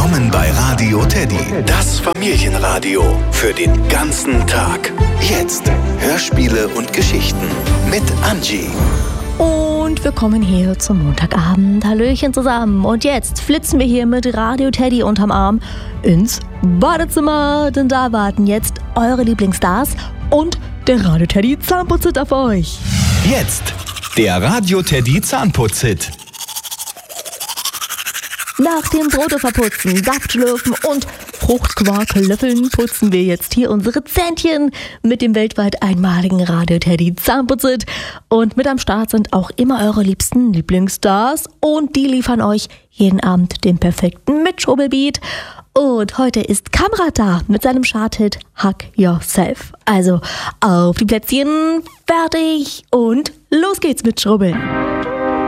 Willkommen bei Radio Teddy, das Familienradio für den ganzen Tag. Jetzt Hörspiele und Geschichten mit Angie. Und wir kommen hier zum Montagabend. Hallöchen zusammen. Und jetzt flitzen wir hier mit Radio Teddy unterm Arm ins Badezimmer. Denn da warten jetzt eure Lieblingsstars und der Radio Teddy Zahnputzhit auf euch. Jetzt der Radio Teddy Zahnputzhit. Nach dem Brote verputzen, Saft schlürfen und Fruchtquark löffeln putzen wir jetzt hier unsere Zähnchen mit dem weltweit einmaligen Radio Teddy Zahnputzhit. Und mit am Start sind auch immer eure liebsten Lieblingsstars und die liefern euch jeden Abend den perfekten Mitschrubbelbeat. Und heute ist Kamrat da mit seinem Charthit Hug Yourself. Also auf die Plätzchen, fertig und los geht's mit Schrubbeln.